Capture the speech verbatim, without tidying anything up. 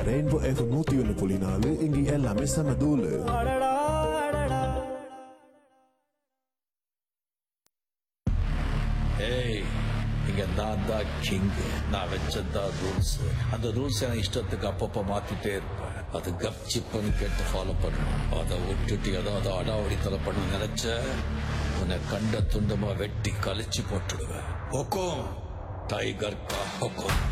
Rainbow F நூத்தி ஒன்னு புள்ளி நாலு இங்க எல்லாமே செம தூளு. ஏய், இங்க நான் தான் கிங். நான் வச்சதான் ரூல்ஸ். அந்த ரூல்ஸ் என் இஷ்டத்துக்கு அப்பப்ப மாத்திட்டே இருப்பேன். அது கப்சிப்புன்னு கேட்டு ஃபாலோ பண்ணணும். அதை விட்டுட்டு ஏதாவது அடாவடித்தலை பண்ண நினைச்ச உன்னை கண்ட துண்டமா வெட்டி கழிச்சு போட்டுடுவேன். ஹொக்கோம் டைகர் கா ஹொக்கோம்.